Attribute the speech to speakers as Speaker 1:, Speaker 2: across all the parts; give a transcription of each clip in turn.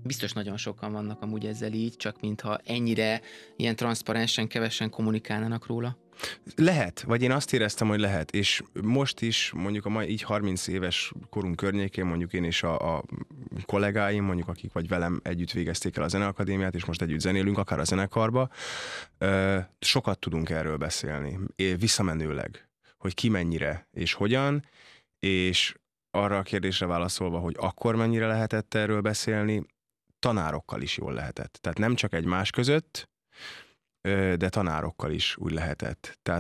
Speaker 1: Biztos nagyon sokan vannak amúgy ezzel így, csak mintha ennyire ilyen transzparensen, kevesen kommunikálnának róla.
Speaker 2: Lehet, vagy én azt éreztem, hogy lehet, és most is mondjuk a mai így 30 éves korunk környékén, mondjuk én és a kollégáim, mondjuk akik vagy velem együtt végezték el a Zeneakadémiát, és most együtt zenélünk, akár a zenekarba, sokat tudunk erről beszélni, visszamenőleg, hogy ki mennyire és hogyan, és arra a kérdésre válaszolva, hogy akkor mennyire lehetett erről beszélni, tanárokkal is jól lehetett. Tehát nem csak egymás között, de tanárokkal is úgy lehetett. Tehát,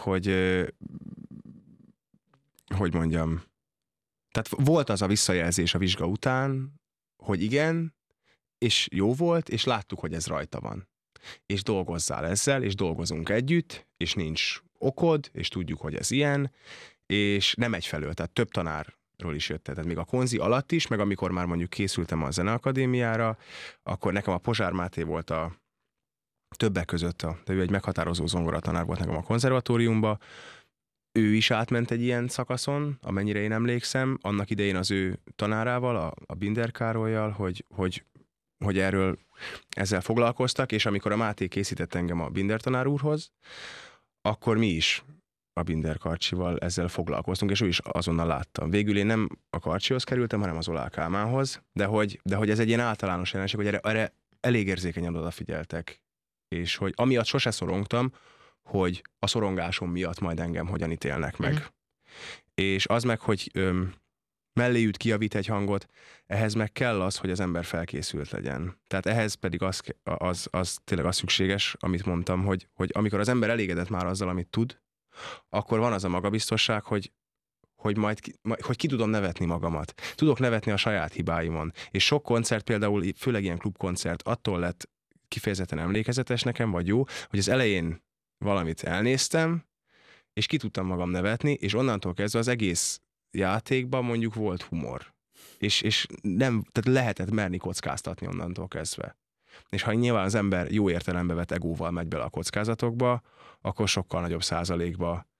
Speaker 2: hogy mondjam, tehát volt az a visszajelzés a vizsga után, hogy igen, és jó volt, és láttuk, hogy ez rajta van. És dolgozzál ezzel, és dolgozunk együtt, és nincs okod, és tudjuk, hogy ez ilyen, és nem egyfelől, tehát több tanárról is jött. Tehát még a konzi alatt is, meg amikor már mondjuk készültem a Zeneakadémiára, akkor nekem a Pozsár Máté volt a többek között, de ő egy meghatározó zongoratanár volt nekem a konzervatóriumba. Ő is átment egy ilyen szakaszon, amennyire én emlékszem, annak idején az ő tanárával, a Binder Károlyjal, hogy ezzel foglalkoztak, és amikor a Máté készített engem a Binder tanár úrhoz, akkor mi is a Binder Karcsival ezzel foglalkoztunk, és ő is azonnal látta. Végül én nem a Karcsihoz kerültem, hanem az Oláh Kálmánhoz, de hogy ez egy ilyen általános jelenség, hogy erre elég érzékenyen odafigyeltek, és hogy amiatt sose szorongtam, hogy a szorongásom miatt majd engem hogyan ítélnek meg. Uh-huh. És az meg, hogy melléjük kijavít egy hangot, ehhez meg kell az, hogy az ember felkészült legyen. Tehát ehhez pedig az tényleg az szükséges, amit mondtam, hogy amikor az ember elégedett már azzal, amit tud, akkor van az a magabiztosság, hogy majd ki tudom nevetni magamat. Tudok nevetni a saját hibáimon. És sok koncert, például főleg ilyen klubkoncert attól lett kifejezetten emlékezetes nekem, vagy jó, hogy az elején valamit elnéztem, és ki tudtam magam nevetni, és onnantól kezdve az egész játékban mondjuk volt humor. És nem, tehát lehetett merni kockáztatni onnantól kezdve. És ha nyilván az ember jó értelembe vett egóval megy bele a kockázatokba, akkor sokkal nagyobb százalékba